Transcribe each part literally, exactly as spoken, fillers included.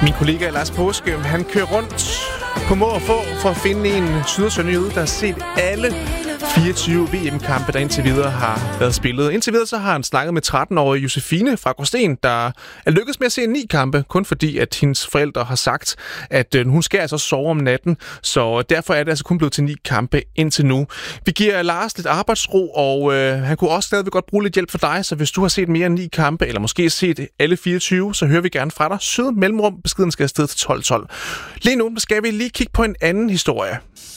Min kollega Lars Påske, han kører rundt på må og få for at finde en sydersønderjyde, der har set alle fireogtyve V M-kampe, der indtil videre har været spillet. Indtil videre så har han snakket med tretten-årige Josefine fra Gråsten, der er lykkedes med at se ni kampe, kun fordi at hendes forældre har sagt, at øh, hun skal altså sove om natten, så derfor er det altså kun blevet til ni kampe indtil nu. Vi giver Lars lidt arbejdsro, og øh, han kunne også stadigvæk godt bruge lidt hjælp for dig, så hvis du har set mere end ni kampe, eller måske set alle fireogtyve, så hører vi gerne fra dig. Syd mellemrum, beskeden skal afsted til tolv tolv. Lige nu skal vi lige kigge på en anden historie.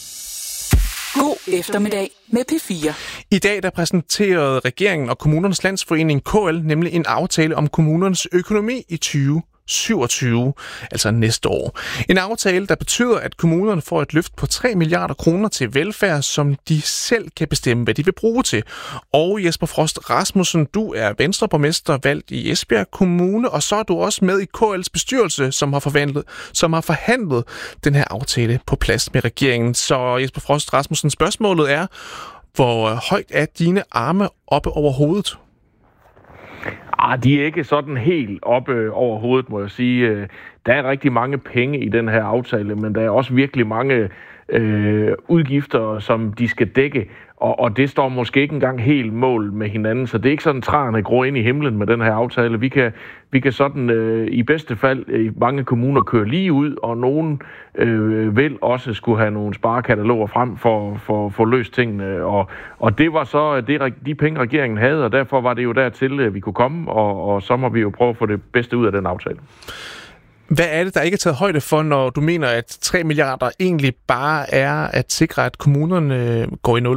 God eftermiddag med P fire. I dag der præsenterede regeringen og Kommunernes Landsforening K L nemlig en aftale om kommunernes økonomi i tyve syvogtyve, altså næste år. En aftale, der betyder, at kommunerne får et løft på tre milliarder kroner til velfærd, som de selv kan bestemme, hvad de vil bruge til. Og Jesper Frost Rasmussen, du er Venstreborgmester valgt i Esbjerg Kommune, og så er du også med i K L's bestyrelse, som har forhandlet, som har forhandlet den her aftale på plads med regeringen. Så Jesper Frost Rasmussen, spørgsmålet er, hvor højt er dine arme oppe over hovedet? Ah, de er ikke sådan helt oppe over hovedet, må jeg sige. Der er rigtig mange penge i den her aftale, men der er også virkelig mange øh, udgifter, som de skal dække, og, og det står måske ikke engang helt mål med hinanden, så det er ikke sådan, træerne gror ind i himlen med den her aftale. Vi kan, vi kan sådan øh, i bedste fald i mange kommuner køre lige ud, og nogen øh, vil også skulle have nogle sparekataloger frem for, for, for løst tingene, og, og det var så det, de penge, regeringen havde, og derfor var det jo dertil, at vi kunne komme, og, og så må vi jo prøve at få det bedste ud af den aftale. Hvad er det, der ikke er taget højde for, når du mener, at tre milliarder egentlig bare er at sikre, at kommunerne går i nul?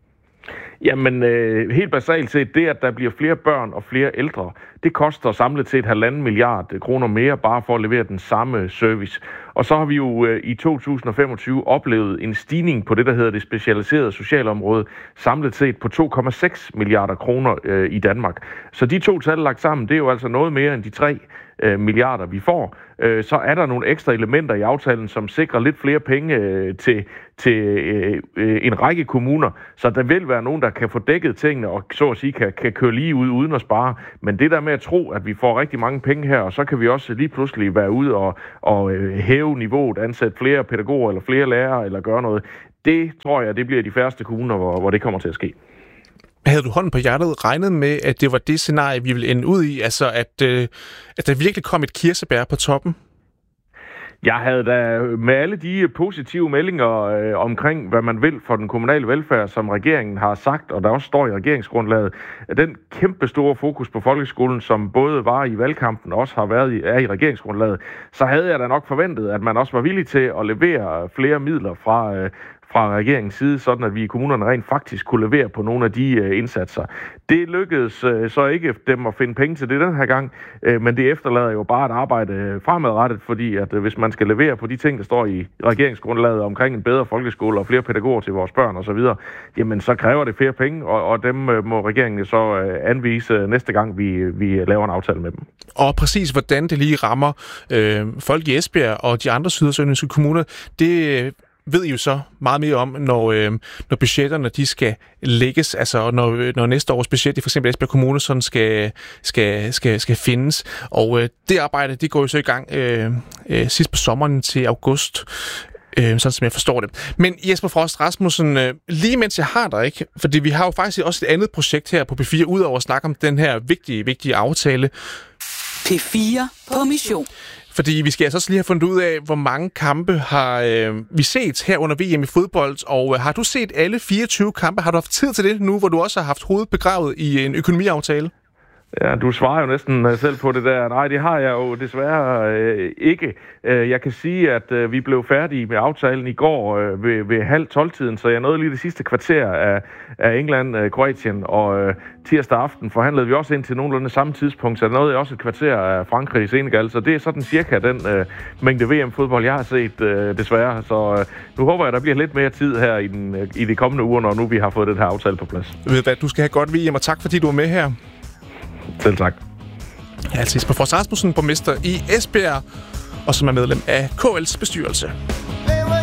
Jamen, øh, helt basalt set, det at der bliver flere børn og flere ældre, det koster samlet set halvanden milliard kroner mere, bare for at levere den samme service. Og så har vi jo øh, i to tusind og femogtyve oplevet en stigning på det, der hedder det specialiserede socialområde, samlet set på to komma seks milliarder kroner øh, i Danmark. Så de to tal lagt sammen, det er jo altså noget mere end de tre øh, milliarder, vi får. Øh, så er der nogle ekstra elementer i aftalen, som sikrer lidt flere penge øh, til, til øh, øh, en række kommuner, så der vil være nogen, der kan få dækket tingene og så at sige kan, kan køre lige ud uden at spare. Men det der med at tro, at vi får rigtig mange penge her, og så kan vi også lige pludselig være ude og, og øh, hæve niveauet, ansætte flere pædagoger eller flere lærere eller gøre noget, det tror jeg, det bliver de færreste kommuner, hvor, hvor det kommer til at ske. Havde du hånden på hjertet regnet med, at det var det scenarie, vi ville ende ud i? Altså, at, øh, at der virkelig kom et kirsebær på toppen? Jeg havde da med alle de positive meldinger øh, omkring, hvad man vil for den kommunale velfærd, som regeringen har sagt, og der også står i regeringsgrundlaget, at den kæmpe store fokus på folkeskolen, som både var i valgkampen og også har været i, er i regeringsgrundlaget, så havde jeg da nok forventet, at man også var villig til at levere flere midler fra øh, fra regeringens side, sådan at vi i kommunerne rent faktisk kunne levere på nogle af de øh, indsatser. Det lykkedes øh, så ikke dem at finde penge til det den her gang, øh, men det efterlader jo bare et arbejde fremadrettet, fordi at øh, hvis man skal levere på de ting, der står i regeringsgrundlaget omkring en bedre folkeskole og flere pædagoger til vores børn osv., jamen så kræver det flere penge, og, og dem øh, må regeringen så øh, anvise øh, næste gang, vi, vi laver en aftale med dem. Og præcis hvordan det lige rammer øh, folk i Esbjerg og de andre sydersønderjyske kommuner, det ved I jo så meget mere om, når, øh, når budgetterne de skal lægges, altså når, når næste års budget i for eksempel Esbjerg Kommune sådan skal, skal, skal, skal findes. Og øh, det arbejde, det går jo så i gang øh, øh, sidst på sommeren til august, øh, sådan som jeg forstår det. Men Jesper Frost Rasmussen, øh, lige mens jeg har dig, ikke? Fordi vi har jo faktisk også et andet projekt her på P fire, udover at snakke om den her vigtige, vigtige aftale. P fire på mission. Fordi vi skal altså også lige have fundet ud af, hvor mange kampe har øh, vi set her under V M i fodbold, og øh, har du set alle fireogtyve kampe? Har du haft tid til det nu, hvor du også har haft hovedet begravet i en økonomiaftale? Ja, du svarer jo næsten selv på det der. Nej, det har jeg jo desværre øh, ikke. Jeg kan sige, at øh, vi blev færdige med aftalen i går øh, ved, ved halv tolv-tiden, så jeg nåede lige det sidste kvarter af, af England, øh, Kroatien, og øh, tirsdag aften forhandlede vi også ind til nogenlunde samme tidspunkt, så der nåede jeg også et kvarter af Frankrig i Senegal, så det er sådan cirka den øh, mængde V M-fodbold, jeg har set øh, desværre. Så øh, nu håber jeg, at der bliver lidt mere tid her i, den, øh, i de kommende uger, når nu vi har fået den her aftale på plads. Ved hvad, du skal have godt V M, og tak fordi du er med her. Selv tak. Ja, altså Jesper Frost Rasmussen, borgmester i Esbjerg, og som er medlem af K L's bestyrelse.